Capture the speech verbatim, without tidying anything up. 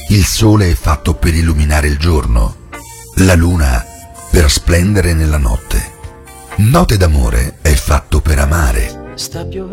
Il sole è fatto per illuminare il giorno, la luna per splendere nella notte. Note d'amore è fatto per amare. Sta piovendo.